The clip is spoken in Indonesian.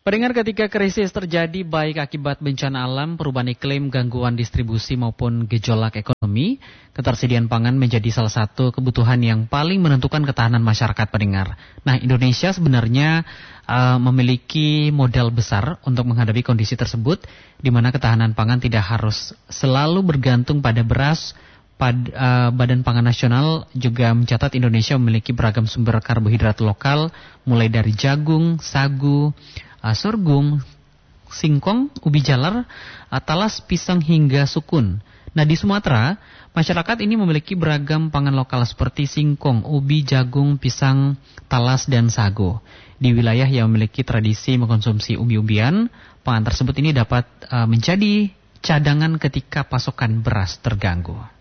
Pendengar, ketika krisis terjadi baik akibat bencana alam, perubahan iklim, gangguan distribusi maupun gejolak ekonomi, ketersediaan pangan menjadi salah satu kebutuhan yang paling menentukan ketahanan masyarakat, pendengar. Nah, Indonesia sebenarnya memiliki modal besar untuk menghadapi kondisi tersebut, di mana ketahanan pangan tidak harus selalu bergantung pada beras. Badan Pangan Nasional juga mencatat Indonesia memiliki beragam sumber karbohidrat lokal, mulai dari jagung, sagu, sorghum, singkong, ubi jalar, talas, pisang hingga sukun. Nah, di Sumatera, masyarakat ini memiliki beragam pangan lokal seperti singkong, ubi, jagung, pisang, talas, dan sago. Di wilayah yang memiliki tradisi mengkonsumsi umbi-umbian, pangan tersebut ini dapat menjadi cadangan ketika pasokan beras terganggu.